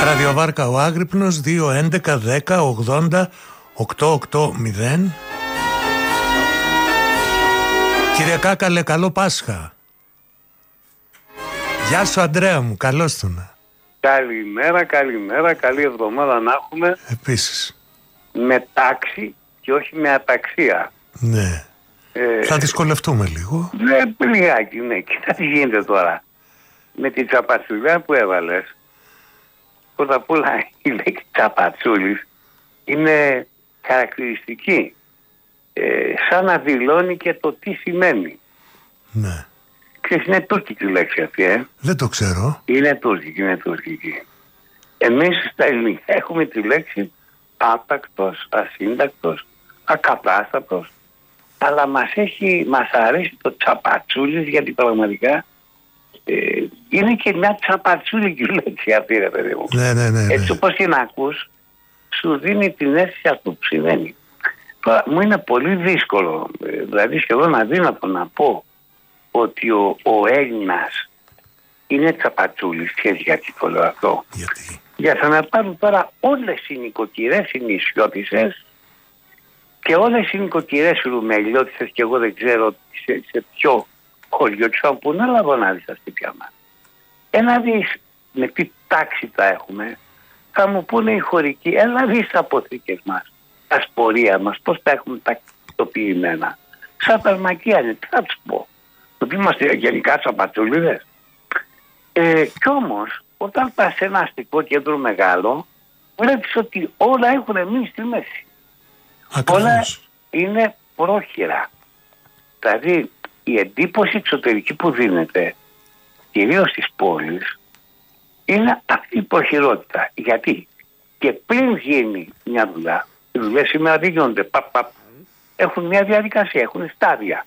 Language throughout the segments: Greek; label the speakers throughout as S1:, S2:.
S1: Ραδιοβάρκα ο Άγρυπνος 211 10 80 880. Κύριε Κάκαλε, καλό Πάσχα. Γεια σου Αντρέα μου, καλώς του να.
S2: Καλημέρα, καλή εβδομάδα να έχουμε.
S1: Επίσης.
S2: Με τάξη και όχι με αταξία.
S1: Ναι. Θα δυσκολευτούμε λίγο.
S2: Ναι, λιγάκι, ναι. Κοίτα τι γίνεται τώρα. Με τη τσαπατσουλιά που έβαλες, πρώτα απ' όλα η λέξη τσαπατσούλης είναι χαρακτηριστική. Σαν να δηλώνει και το τι σημαίνει.
S1: Ναι.
S2: Ξέρεις, είναι τουρκική λέξη αυτή,
S1: Δεν το ξέρω.
S2: Είναι τουρκική. Εμείς στα ελληνικά έχουμε τη λέξη άτακτος, ασύντακτος, ακατάστατος, αλλά μας αρέσει το τσαπατσούλης, γιατί πραγματικά είναι και μια τσαπατσούλικη λέξη αυτή, ρε παιδί μου.
S1: Ναι.
S2: Έτσι όπως την ακούς, σου δίνει την αίσθηση αυτού που συμβαίνει. Τώρα, μου είναι πολύ δύσκολο, δηλαδή σχεδόν αδύνατο να πω ότι ο Έλληνας είναι τσαπατσούλης. Ξέρεις γιατί το λέω αυτό? Για να πάρουν τώρα όλες οι νοικοκυρές οι νησιώτισσες και όλες οι νοικοκυρές οι ρουμελιώτισσες, και εγώ δεν ξέρω σε ποιο χωριό τους θα πούνε, αλλά να δεις τα σπίτια μας. Ένα δεις με τι τάξη τα έχουμε, θα μου πούνε οι χωρικοί, έλα δεις τα αποθήκες μας, τα σπορία μας, πώς τα έχουμε τακτοποιημένα. Σαν φαρμακεία είναι, τι θα τους πω? Ότι είμαστε γενικά τσαπατσούλιδες. Κι όμως, όταν πας σε ένα αστικό κέντρο μεγάλο, βλέπεις ότι όλα έχουν μείνει στη μέση.
S1: Ακριβώς.
S2: Όλα είναι πρόχειρα. Δηλαδή, η εντύπωση εξωτερική που δίνεται, κυρίως στις πόλεις, είναι αυτή η προχειρότητα. Γιατί? Και πριν γίνει μια δουλειά, οι δουλειές σήμερα δεν γίνονται έχουν μια διαδικασία, έχουν στάδια.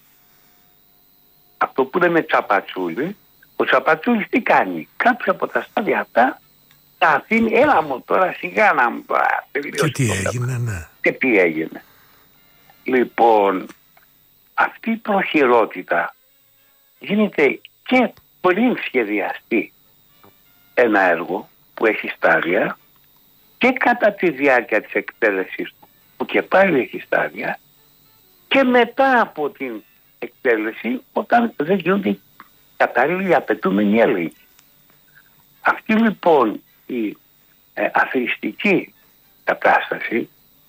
S2: Αυτό που λέμε τσαπατσούλη, ο τσαπατσούλης τι κάνει? Κάποια από τα στάδια αυτά τα αφήνει, έλα μου τώρα, σιγά να μου τώρα.
S1: Και τι έγινε, ναι.
S2: Και τι έγινε. Λοιπόν, αυτή η προχειρότητα γίνεται και πριν σχεδιαστεί ένα έργο που έχει στάδια και κατά τη διάρκεια της εκτέλεσης του, που και πάλι έχει στάδια, και μετά από την εκτέλεση, όταν δεν γίνονται κατάλληλοι απαιτούμενοι έλεγχοι. Αυτή λοιπόν η αθροιστική κατάσταση,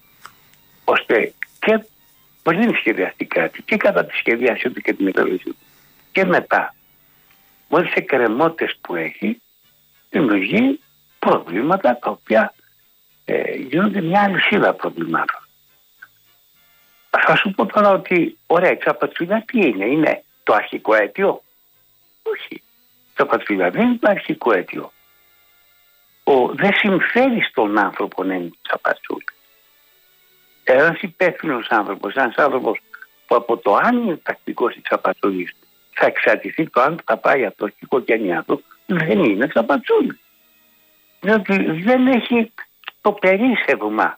S2: ώστε και πριν σχεδιαστεί κάτι και κατά τη σχεδιασία του και την εκτέλεση του και μετά, με όλες τις εκκρεμότητες που έχει, δημιουργεί προβλήματα τα οποία γίνονται μια αλυσίδα προβλημάτων. Θα σου πω τώρα ότι, ωραία, η τσαπατσουλιά τι είναι? Είναι το αρχικό αίτιο? Όχι. Η τσαπατσουλιά δεν είναι το αρχικό αίτιο. Δεν συμφέρει στον άνθρωπο να είναι τσαπατσούλη. Ένας υπεύθυνος άνθρωπος, ένας άνθρωπος που από το αν είναι τακτικός ή τσαπατσούλης θα εξαρτηθεί το αν θα πάει από το οικογένειά του, δεν είναι τσαπατσούλη. Διότι δεν έχει το περίσσευμα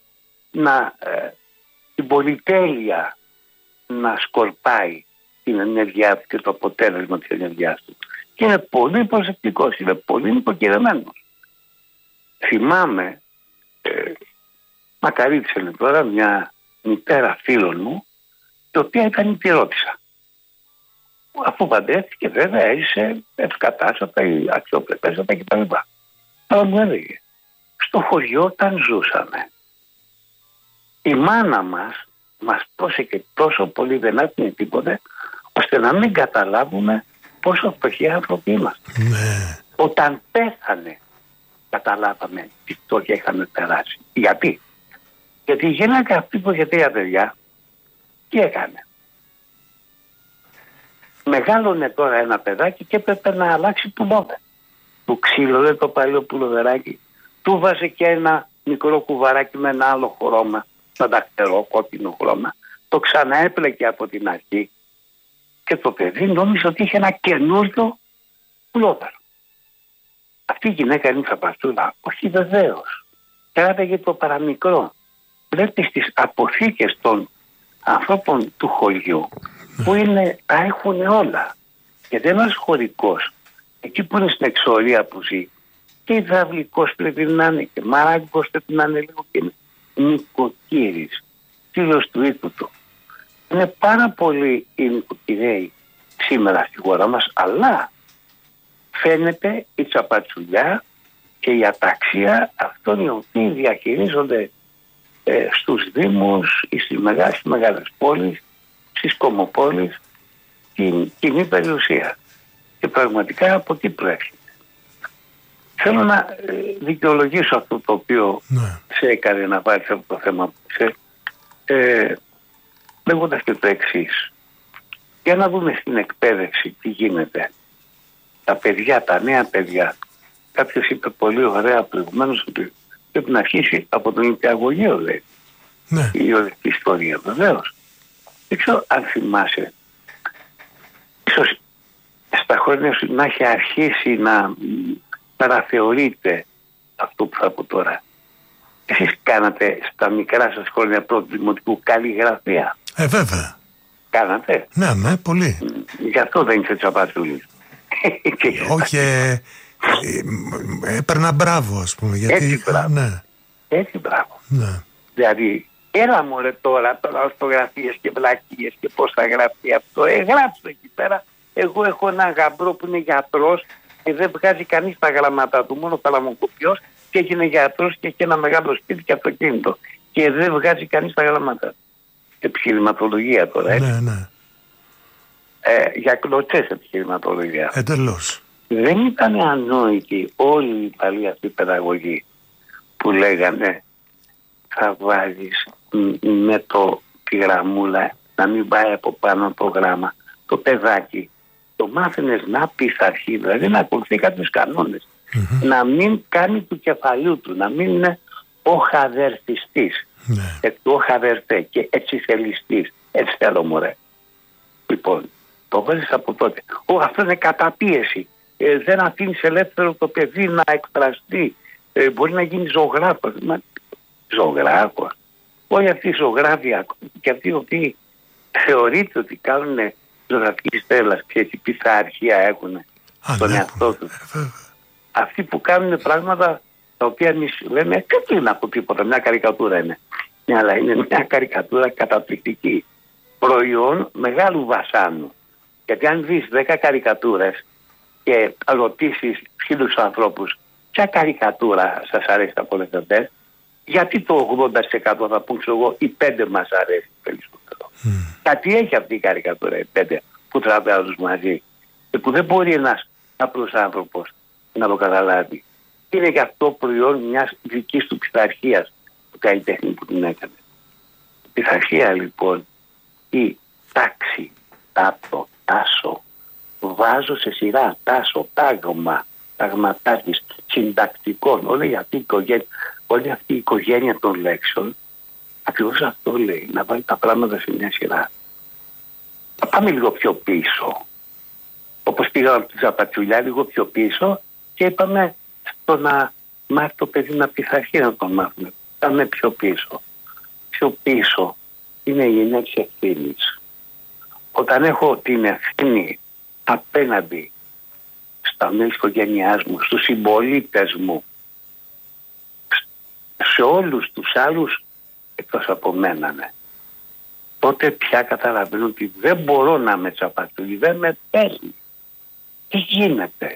S2: την πολυτέλεια να σκορπάει την ενέργειά του και το αποτέλεσμα της ενέργειάς του. Και είναι πολύ προσεκτικός, είναι πολύ νοικοκυρεμένος. Θυμάμαι, μακαρίτησε τώρα μια μητέρα φίλων μου, η οποία ήταν υπηρώτησα. Αφού παντρεύτηκε βέβαια έζησε ευκατάστατα ή αξιοπρεπέστατα κτλ. Αλλά μου έλεγε, στο χωριό όταν ζούσαμε, η μάνα μας πρόσεχε τόσο πολύ, δεν άφηνε τίποτε, ώστε να μην καταλάβουμε πόσο φτωχοί άνθρωποι είμαστε.
S1: Ναι.
S2: Όταν πέθανε, καταλάβαμε τι φτώχεια είχαμε περάσει. Γιατί? Γιατί η γυναίκα αυτή που είχε 3 παιδιά, τι έκανε? Μεγάλωνε τώρα ένα παιδάκι και έπρεπε να αλλάξει πουλόβερ. Του ξύλωνε το παλιό πουλοβεράκι, του βάζε και ένα μικρό κουβαράκι με ένα άλλο χρώμα, σαν δαχτερό κόκκινο χρώμα, το ξαναέπλεκε από την αρχή και το παιδί νόμιζε ότι είχε ένα καινούριο πουλόβερ. Αυτή η γυναίκα είναι τσαπατσούλα? Όχι, βεβαίως. Κράταγε το παραμικρό. Βλέπεις τις αποθήκες των ανθρώπων του χωριού που τα έχουν όλα. Γιατί ένας χωρικός, εκεί που είναι στην εξορία που ζει και υδραυλικός πρέπει να είναι και μαράγκος πρέπει να είναι λίγο και νοικοκύρης, φίλος του οίκου του. Είναι πάρα πολλοί οι νοικοκυρέοι σήμερα στη χώρα μας, αλλά φαίνεται η τσαπατσουλιά και η αταξία αυτών οι οποίοι διαχειρίζονται στους δήμους ή στις μεγάλες πόλεις, στις κομμοπόλεις, την κοινή περιουσία. Και πραγματικά από τι προέρχεται. Θέλω να δικαιολογήσω αυτό το οποίο σε έκανε να βάλεις από το θέμα που είσαι, λέγοντας και το εξής. Για να δούμε στην εκπαίδευση τι γίνεται. Τα παιδιά, τα νέα παιδιά, κάποιος είπε πολύ ωραία προηγουμένως ότι πρέπει να αρχίσει από τον νηπιαγωγείο, λέει.
S1: Ναι.
S2: Η ολική ιστορία, βεβαίως. Δεν ξέρω αν θυμάσαι. Ίσως στα χρόνια σου να έχει αρχίσει να παραθεωρείτε αυτό που θα πω τώρα. Εσείς κάνατε στα μικρά σας χρόνια πρώτου δημοτικού καλλιγραφία?
S1: Βέβαια.
S2: Κάνατε?
S1: Ναι, πολύ.
S2: Γι' αυτό δεν είσαι Τσαπατσούλης.
S3: Όχι, έπαιρνα μπράβο, ας πούμε. Γιατί...
S2: Έτσι μπράβο.
S3: Ναι.
S2: Έτσι μπράβο.
S3: Ναι.
S2: Δηλαδή, έλα μωρέ τώρα ορθογραφίες και βλακίες και πώς θα γράφει αυτό. Γράψτε εκεί πέρα. Εγώ έχω ένα γαμπρό που είναι γιατρός και δεν βγάζει κανείς τα γραμματά του, μόνο παλαμοκοπιός, και έγινε γιατρός και έχει ένα μεγάλο σπίτι και αυτοκίνητο. Και δεν βγάζει κανείς τα γραμματά του. Επιχειρηματολογία τώρα, έτσι.
S3: Ναι.
S2: Για κλωτσές επιχειρηματολογία.
S3: Εντελώς.
S2: Δεν ήταν ανόητοι όλοι οι παλιοί αυτοί οι παιδαγωγοί που λέγανε θα βάζεις με τη γραμμούλα να μην πάει από πάνω το γράμμα το παιδάκι. Το μάθαινες να πειθαρχεί, δηλαδή να ακολουθεί κάποιους κανόνες. Να μην κάνει του κεφαλιού του, να μην είναι ο χαδερφιστής. Ο χαδερφέ και έτσι θελιστής. Έτσι θέλω μωρέ. Λοιπόν, το βάζεις από τότε. Αυτό είναι καταπίεση. Δεν αφήνεις ελεύθερο το παιδί να εκφραστεί. Μπορεί να γίνει ζωγράφος. Ζωγράφος. Όλοι αυτοί οι ζωγράφοι και αυτοί οι οποίοι θεωρείται ότι κάνουν ζωγραφική στέλλα και τι πειθαρχία έχουν στον εαυτό τους. Αυτοί που κάνουν πράγματα τα οποία εμείς λέμε δεν είναι από τίποτα. Μια καρικατούρα είναι. Αλλά είναι μια καρικατούρα καταπληκτική. Προϊόν μεγάλου βασάνου. Γιατί αν δεις 10 καρικατούρες και ρωτήσεις χίλιους ανθρώπους ποια καρικατούρα σας αρέσει από όλες αυτές, γιατί το 80% θα πούν εγώ οι 5 μας αρέσει περισσότερο. Κάτι έχει αυτή η καρικατούρα, οι 5 που τραβάνε μαζί και που δεν μπορεί ένας απλός άνθρωπος να το καταλάβει. Είναι και αυτό προϊόν μιας δικής του πειθαρχίας του καλλιτέχνη που την έκανε. Η πειθαρχία λοιπόν, η τάξη, τάτο, τάσο, βάζω σε σειρά, τάσο, τάγμα, ταγματάκης, συντακτικών, όλη αυτή η οικογένεια των λέξεων, ακριβώς αυτό λέει, να βάλει τα πράγματα σε μια σειρά. Θα πάμε λίγο πιο πίσω. Όπως πήγαμε από τη Τσαπατσουλιά λίγο πιο πίσω και είπαμε στο να μάθει το παιδί να πειθαρχεί να τον μάθουμε. Πάμε πιο πίσω. Πιο πίσω είναι η ενέργεια ευθύνης. Όταν έχω την ευθύνη απέναντι στα μέλη της οικογένειάς μου, στους συμπολίτες μου, σε όλους τους άλλους εκτός από μένα, ναι, τότε πια καταλαβαίνω ότι δεν μπορώ να με Τσαπατσούλη, δεν με παίρνει. Τι γίνεται?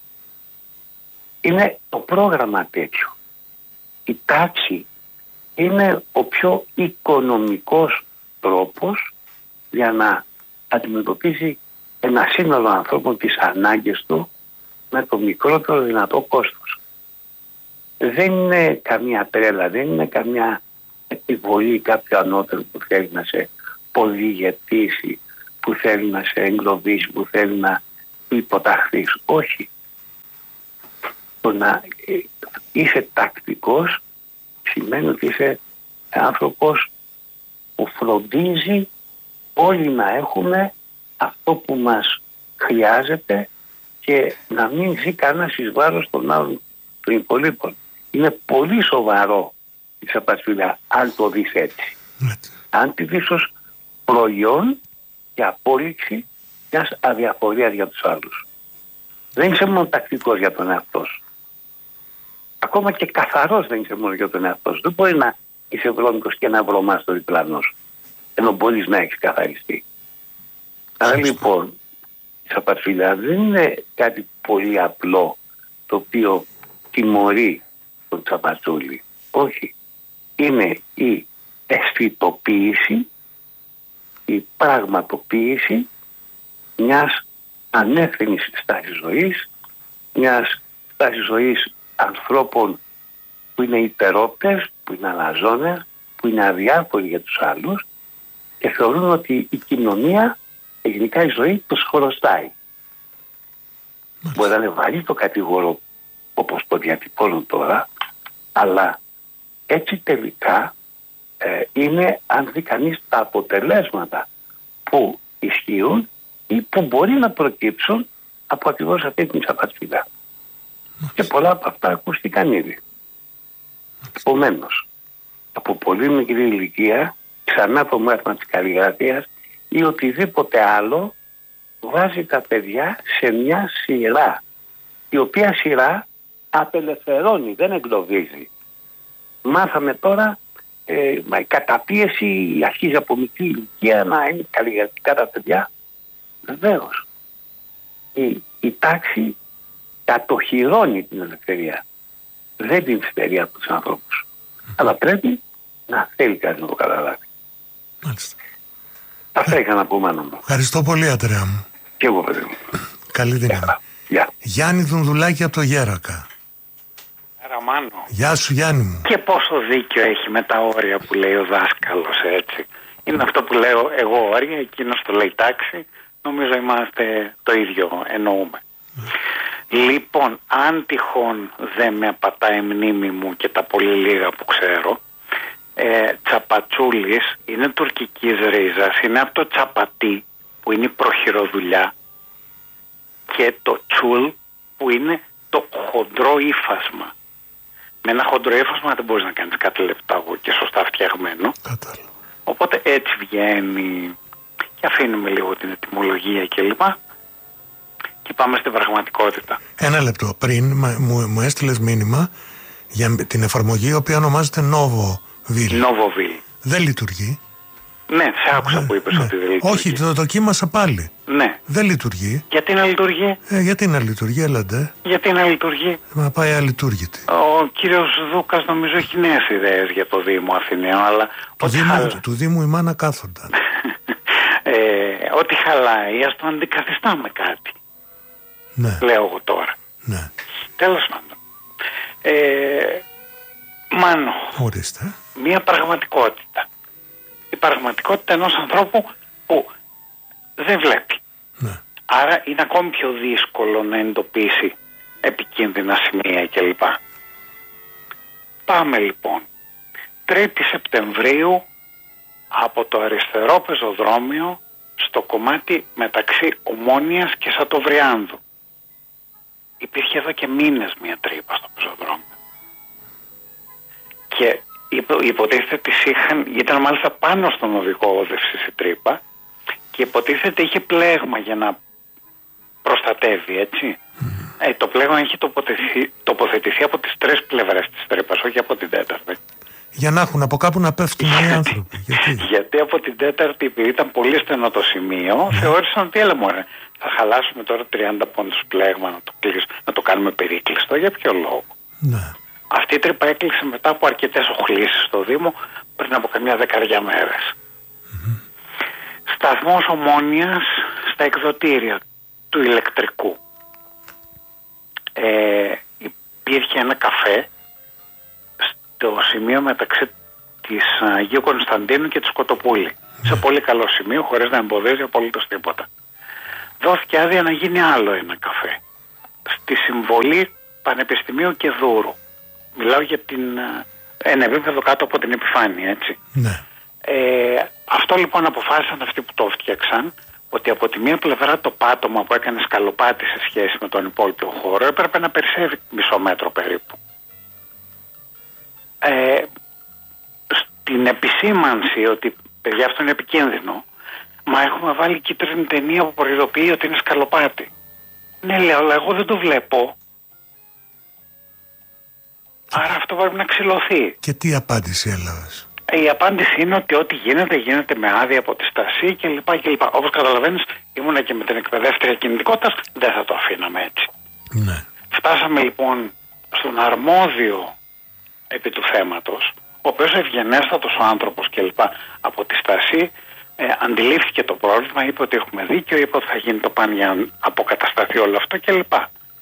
S2: Είναι το πρόγραμμα τέτοιο. Η τάξη είναι ο πιο οικονομικός τρόπος για να αντιμετωπίσει ένα σύνολο ανθρώπων τις ανάγκες του με το μικρότερο δυνατό κόστος. Δεν είναι καμία τρέλα, δεν είναι καμιά επιβολή κάποιου ανώτερου που θέλει να σε πολυηγετήσει, που θέλει να σε εγκλωβίσει, που θέλει να υποταχθείς. Όχι. Το να είσαι τακτικός σημαίνει ότι είσαι άνθρωπος που φροντίζει όλοι να έχουμε αυτό που μας χρειάζεται και να μην ζει κανένας εις βάρος των άλλων των υπολείπων. Είναι πολύ σοβαρό η Τσαπατσουλιά αν το δεις έτσι. Αν τη δεις ως προϊόν και απόλυξη μιας αδιαφορίας για τους άλλους. Δεν είσαι μόνο τακτικός για τον εαυτό σου. ακόμα και καθαρός δεν είσαι μόνο για τον εαυτό σου. Δεν μπορεί να είσαι βρώμικος και να βρωμάς το διπλανό σου, ενώ μπορείς να έχεις καθαριστεί. Άρα λοιπόν, η σαπατφίλα δεν είναι κάτι πολύ απλό το οποίο τιμωρεί τον τσαπατσούλη. Όχι. Είναι η αισθητοποίηση, η πραγματοποίηση μιας ανεύθυνης στάσης ζωής, μιας στάσης ζωής ανθρώπων που είναι υπερόπτες, που είναι αλαζόνες, που είναι αδιάφοροι για τους άλλους και θεωρούν ότι η κοινωνία, γενικά η ζωή, τους χρωστάει. Μπορεί να είναι βαρύ το κατηγορό όπως το διατυπώνω τώρα, αλλά έτσι τελικά είναι, αν δει κανείς, τα αποτελέσματα που ισχύουν ή που μπορεί να προκύψουν από ακριβώς αυτή την σαπατφίλα. Και πολλά από αυτά ακούστηκαν ήδη. Επομένως, από πολύ μικρή ηλικία, ξανά το μάθημα της καλλιγραφίας ή οτιδήποτε άλλο, βάζει τα παιδιά σε μια σειρά, η οποία σειρά απελευθερώνει, δεν εγκλωβίζει. Μάθαμε τώρα η καταπίεση αρχίζει από μικρή ηλικία να είναι καλλιγραφικά τα παιδιά. Βεβαίως. Η τάξη κατοχυρώνει την ελευθερία. Δεν την στερεί από τους ανθρώπους. Αλλά πρέπει να θέλει κάτι να το καταλάβει.
S3: Μάλιστα.
S2: Αυτά είχα να πω, Μάνο μου.
S3: Ευχαριστώ πολύ, Αντρέα μου.
S2: Και εγώ, παιδί μου.
S3: Καλή δύναμη. Γιάννη Δουνδουλάκη από το Γέρακα.
S4: Ραμάνο.
S3: Γεια σου, Γιάννη μου.
S4: Και πόσο δίκιο έχει με τα όρια που λέει ο δάσκαλος, έτσι. Είναι αυτό που λέω εγώ όρια, εκείνος το λέει τάξη. Νομίζω είμαστε το ίδιο εννοούμε. Λοιπόν, αν τυχόν δεν με απατάει η μνήμη μου και τα πολύ λίγα που ξέρω, τσαπατσούλης είναι τουρκικής ρίζας, είναι από το τσαπατί που είναι η προχειροδουλειά και το τσούλ που είναι το χοντρό ύφασμα. Με ένα χοντρό ύφασμα δεν μπορείς να κάνεις κάτι λεπτάγο και σωστά φτιαγμένο.
S3: Κατάλαβα.
S4: Οπότε έτσι βγαίνει και αφήνουμε λίγο την ετυμολογία κλπ. Και πάμε στην πραγματικότητα.
S3: Ένα λεπτό. Πριν μου έστειλες μήνυμα για την εφαρμογή η οποία ονομάζεται Novoville.
S4: Novoville.
S3: Δεν λειτουργεί.
S4: Ναι, σε άκουσα που είπες ότι δεν λειτουργεί.
S3: Όχι, το δοκίμασα πάλι.
S4: Ναι.
S3: Δεν λειτουργεί.
S4: Γιατί να λειτουργεί?
S3: Γιατί να λειτουργεί, έλαντε.
S4: Γιατί να λειτουργεί?
S3: Μα πάει αλειτουργήτη.
S4: Ο κύριος Δούκας νομίζω έχει νέες ιδέες για το Δήμο Αθηναίων, αλλά
S3: του Δήμου η μάνα κάθονταν.
S4: Ό,τι χαλάει, ας το αντικαθιστάμε κάτι.
S3: Ναι.
S4: Λέω εγώ τώρα.
S3: Ναι.
S4: Τέλος πάντων. Μάνο.
S3: Ορίστε.
S4: Μια πραγματικότητα. Η πραγματικότητα ενός ανθρώπου που δεν βλέπει.
S3: Ναι.
S4: Άρα είναι ακόμη πιο δύσκολο να εντοπίσει επικίνδυνα σημεία κλπ. Πάμε λοιπόν. 3η Σεπτεμβρίου από το αριστερό πεζοδρόμιο στο κομμάτι μεταξύ Ομόνιας και Σατοβριάνδου. Υπήρχε εδώ και μήνες μια τρύπα στο πεζοδρόμιο. Και υποτίθεται ήταν μάλιστα πάνω στον οδικό όδευσης η τρύπα και υποτίθεται είχε πλέγμα για να προστατεύει, έτσι. Το πλέγμα έχει τοποθετηθεί από τις 3 πλευρές της τρύπας, όχι από την 4η.
S3: Για να έχουν από κάπου να πέφτουν οι άνθρωποι.
S4: Γιατί από την 4η, επειδή ήταν πολύ στενό το σημείο, θεώρησαν ότι έλα μωρέ, θα χαλάσουμε τώρα 30 πόντους πλέγμα να το κάνουμε περίκλειστο. Για ποιο λόγο?
S3: Ναι.
S4: Αυτή η τρύπα έκλεισε μετά από αρκετές οχλήσεις στο Δήμο πριν από καμιά 10 μέρες. Σταθμός Ομόνιας στα εκδοτήρια του ηλεκτρικού. Υπήρχε ένα καφέ στο σημείο μεταξύ της Αγίου Κωνσταντίνου και της Κοτοπούλη. Σε πολύ καλό σημείο, χωρίς να εμποδίζει απολύτως τίποτα. Δόθηκε άδεια να γίνει άλλο ένα καφέ στη Συμβολή Πανεπιστημίου και Δούρου. Μιλάω για ένα επίπεδο κάτω από την επιφάνεια, έτσι.
S3: Ναι.
S4: Αυτό λοιπόν αποφάσισαν αυτοί που το φτιάξαν, ότι από τη μία πλευρά το πάτωμα που έκανε σκαλοπάτι σε σχέση με τον υπόλοιπο χώρο έπρεπε να περισσεύει μισό μέτρο περίπου. Στην επισήμανση ότι παιδιά αυτό είναι επικίνδυνο, μα έχουμε βάλει κίτρινη ταινία που προειδοποιεί ότι είναι σκαλοπάτι. Ναι, λέω, αλλά εγώ δεν το βλέπω. αυτό πρέπει να ξυλωθεί.
S3: Και τι απάντηση έλαβες?
S4: Η απάντηση είναι ότι ό,τι γίνεται με άδεια από τη Στασή κλπ. Όπως καταλαβαίνεις, ήμουνα και με την εκπαιδεύτρια κινητικότητας, δεν θα το αφήναμε έτσι.
S3: Ναι.
S4: Φτάσαμε λοιπόν στον αρμόδιο επί του θέματος, ο οποίος ευγενέστατος ο άνθρωπος κλπ. Από τη Στασή αντιλήφθηκε το πρόβλημα, είπε ότι έχουμε δίκιο, είπε ότι θα γίνει το παν για να αποκατασταθεί όλο αυτό κλπ.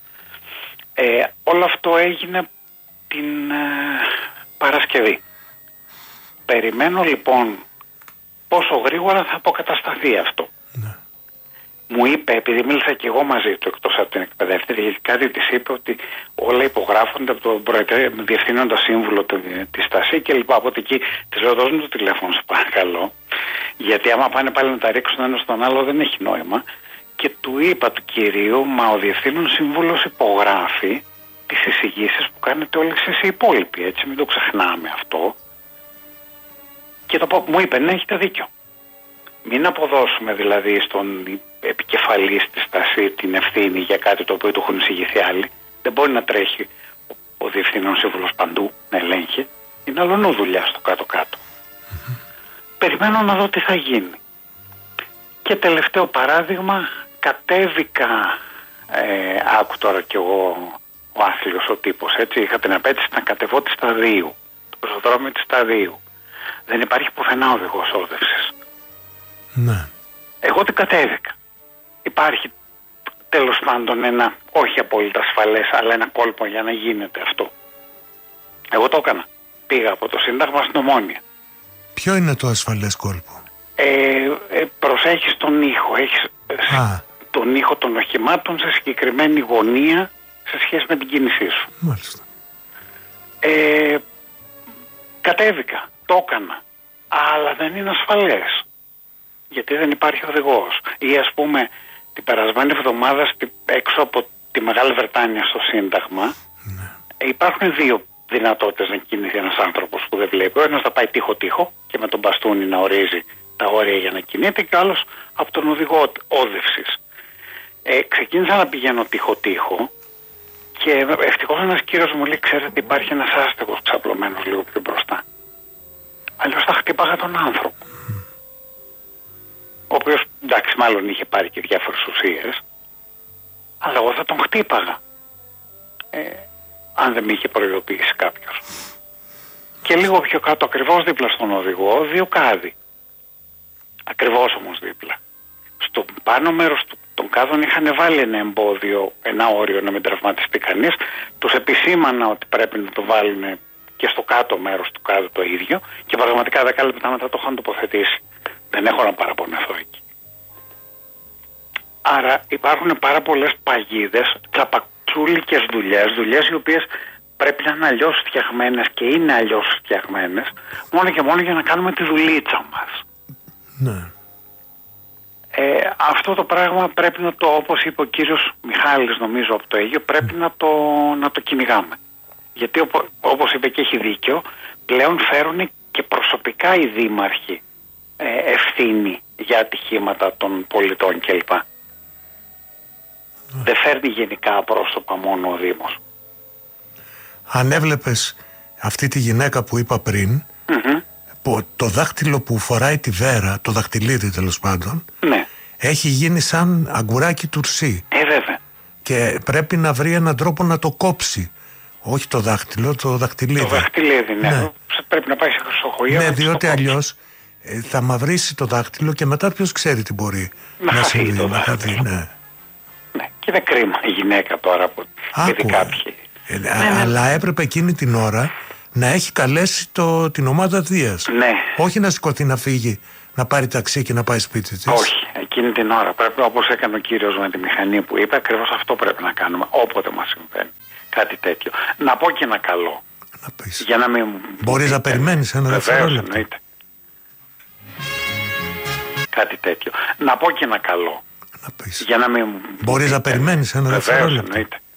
S4: Όλο αυτό έγινε την Παρασκευή. Περιμένω λοιπόν πόσο γρήγορα θα αποκατασταθεί αυτό.
S3: Ναι.
S4: Μου είπε, επειδή μίλησα και εγώ μαζί του εκτός από την εκπαιδεύτρια, γιατί κάτι της είπε ότι όλα υπογράφονται από τον διευθύνοντα σύμβουλο της Στασή και λοιπά. Από εκεί της λέω, δώσ' μου το τηλέφωνο σε παρακαλώ, γιατί άμα πάνε πάλι να τα ρίξουν ένα στον άλλο δεν έχει νόημα. Και του είπα του κυρίου, μα ο διευθύνων σύμβουλος υπογράφει τις εισηγήσεις που κάνετε όλοι εσείς οι υπόλοιποι, έτσι, μην το ξεχνάμε αυτό. Και μου είπε, ναι, έχετε δίκιο. Μην αποδώσουμε δηλαδή στον επικεφαλής της Στασή την ευθύνη για κάτι το οποίο του έχουν εισηγηθεί άλλοι. Δεν μπορεί να τρέχει ο διευθύνων σύμβουλος παντού να ελέγχει. Είναι αλλονού δουλειά στο κάτω-κάτω. Περιμένω να δω τι θα γίνει. Και τελευταίο παράδειγμα, κατέβηκα, άκου τώρα κι εγώ ο άθλιος ο τύπος, έτσι, είχα την απέτηση να κατεβώ τη Σταδίου, το πεζοδρόμιο της Σταδίου. Δεν υπάρχει πουθενά οδηγός όδευσης.
S3: Ναι.
S4: Εγώ την κατέβηκα. Υπάρχει τέλος πάντων ένα, όχι απόλυτα ασφαλές, αλλά ένα κόλπο για να γίνεται αυτό. Εγώ το έκανα. Πήγα από το Σύνταγμα στην Ομόνια.
S3: Ποιο είναι το ασφαλές κόλπο?
S4: Προσέχεις τον ήχο. Έχεις τον ήχο των οχημάτων σε συγκεκριμένη γωνία σε σχέση με την κίνησή σου.
S3: Μάλιστα.
S4: Κατέβηκα. Το έκανα. Αλλά δεν είναι ασφαλές. Γιατί δεν υπάρχει οδηγός. Ή ας πούμε την περασμένη εβδομάδα έξω από τη Μεγάλη Βρετάνια στο Σύνταγμα, υπάρχουν δύο δυνατότητες να κινηθεί ένας άνθρωπος που δεν βλέπει. Ο ένας θα πάει τείχο-τείχο και με τον μπαστούνι να ορίζει τα όρια για να κινείται, και ο άλλος από τον οδηγό όδευσης. Ξεκίνησα να πηγαίνω τείχο-τείχο και ευτυχώς ένας κύριος μου λέει, ξέρετε, υπάρχει ένας άστεγος ξαπλωμένος λίγο πιο μπροστά. Αλλιώς θα χτύπαγα τον άνθρωπο. Ο οποίος, εντάξει, μάλλον είχε πάρει και διάφορες ουσίες, αλλά εγώ θα τον χτύπαγα αν δεν με είχε προειδοποιήσει κάποιος. Και λίγο πιο κάτω, ακριβώς δίπλα στον οδηγό, δύο κάδοι. Ακριβώς όμως δίπλα. Στο πάνω μέρος των κάδων είχαν βάλει ένα εμπόδιο, ένα όριο να μην τραυματιστεί κανείς. Τους επισήμανα ότι πρέπει να το βάλουν και στο κάτω μέρος του κάδου το ίδιο, και πραγματικά 10 λεπτά μετά το είχαν τοποθετήσει. Δεν έχω να παραπονεθώ εκεί. Άρα υπάρχουν πάρα πολλές παγίδες, τσαπατσούλικες δουλειές οι οποίες πρέπει να είναι αλλιώς φτιαγμένες και είναι αλλιώς φτιαγμένες, μόνο και μόνο για να κάνουμε τη δουλίτσα μας.
S3: Ναι.
S4: Αυτό το πράγμα πρέπει να το, όπως είπε ο κύριος Μιχάλης νομίζω από το Αίγιο, πρέπει να το κυνηγάμε. Γιατί όπως είπε και έχει δίκιο, πλέον φέρουν και προσωπικά οι δήμαρχοι ευθύνη για ατυχήματα των πολιτών κλπ. Δεν φέρνει γενικά πρόσωπα μόνο ο Δήμος.
S3: Αν έβλεπες αυτή τη γυναίκα που είπα πριν, που το δάχτυλο που φοράει τη Βέρα, το δαχτυλίδι τέλος πάντων,
S4: ναι, έχει
S3: γίνει σαν αγκουράκι τουρσί.
S4: Βέβαια.
S3: Και πρέπει να βρει έναν τρόπο να το κόψει. Όχι το δάχτυλο, το δαχτυλίδι.
S4: Το δαχτυλίδι, ναι. Πρέπει να πάει σε χρυσοχοείο.
S3: Ναι, διότι αλλιώς θα μαυρίσει το δάχτυλο και μετά ποιος ξέρει τι μπορεί να συμβεί.
S4: Να χαθεί,
S3: ναι.
S4: Ναι, και είναι κρίμα η γυναίκα τώρα που είδε κάποιοι.
S3: Αλλά έπρεπε εκείνη την ώρα να έχει καλέσει την ομάδα Δίας.
S4: Ναι.
S3: Όχι να σηκωθεί να φύγει, να πάρει ταξί και να πάει σπίτι της.
S4: Όχι, εκείνη την ώρα πρέπει, όπως έκανε ο κύριος με τη μηχανή που είπε, ακριβώς αυτό πρέπει να κάνουμε όποτε μας συμβαίνει κάτι τέτοιο. Να πω και ένα καλό.
S3: Να πεις.
S4: Για να μην...
S3: Μπορείς να περιμένεις ένα δευτερόλεπτο.
S4: Εννοείται. Κάτι τέτοιο. Να πω και ένα καλό.
S3: Να πεις.
S4: Για να μην...
S3: Μπορείς να περιμένεις ένα δευτερόλεπτο.
S4: Εννοείται.